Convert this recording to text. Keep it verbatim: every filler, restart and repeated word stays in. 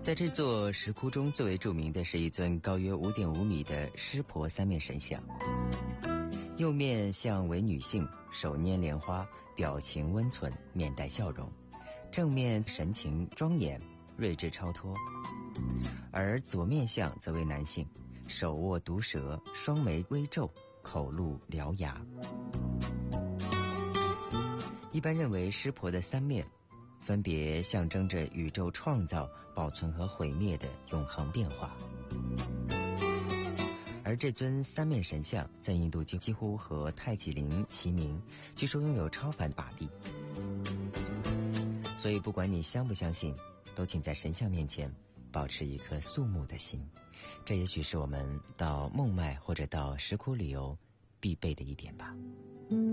在这座石窟中，最为著名的是一尊高约五点五米的湿婆三面神像。右面像为女性，手拈莲花，表情温存，面带笑容；正面神情庄严，睿智超脱。而左面像则为男性，手握毒蛇，双眉微皱，口露獠牙。一般认为湿婆的三面分别象征着宇宙创造、保存和毁灭的永恒变化。而这尊三面神像在印度几乎和太极陵齐名，据说拥有超凡法力。所以不管你相不相信，都请在神像面前保持一颗肃穆的心。这也许是我们到孟买或者到石窟旅游必备的一点吧。